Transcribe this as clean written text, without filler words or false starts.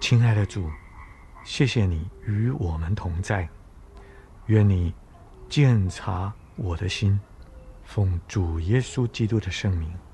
亲爱的主，谢谢你与我们同在，愿你鉴察我的心，奉主耶稣基督的圣名，